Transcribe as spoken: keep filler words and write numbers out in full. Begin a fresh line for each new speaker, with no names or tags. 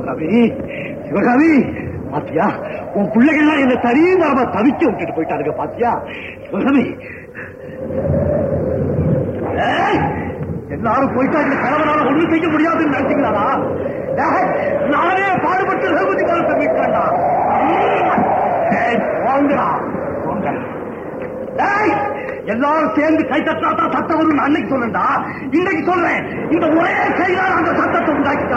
சிவகாமி, சிவகாமி, பாத்தியா உன் பிள்ளைகள்லாம் என்ன சரியாக தவிக்க விட்டுட்டு போயிட்டாருங்க. பாத்தியா சிவகாமி, எல்லாரும் போயிட்டா இந்த கணவனால ஒண்ணும் செய்ய முடியாதுன்னு நினைச்சுக்கிறாரா? நானே பாடுபட்டு ரகுபதி காலத்தை மீட்கிறேன்டா. எல்லாரும் சேர்ந்து கை தட்டா சத்தம் வரும் அன்னைக்கு சொல்லண்டா. இன்னைக்கு சொல்றேன், இந்த ஒரே கையால் அந்த சத்தத்தை உண்டாக்கிட்டாங்க.